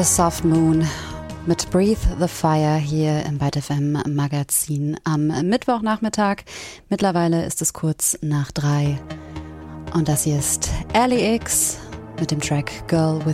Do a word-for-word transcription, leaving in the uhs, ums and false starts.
The Soft Moon mit Breathe the Fire hier im Byte F M Magazin am Mittwochnachmittag. Mittlerweile ist es kurz nach drei. Und das hier ist Ally X mit dem Track Girl with